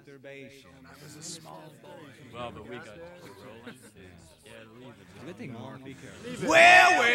masturbation. I was a small boy. Well, but we got rolling. Yeah, leave it. Good thing Mark. Be careful. Well,